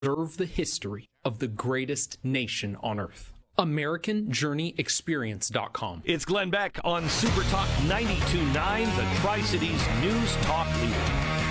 preserve the history of the greatest nation on earth. AmericanJourneyExperience.com. It's Glenn Beck on Super Talk 92.9, the Tri-Cities News Talk leader.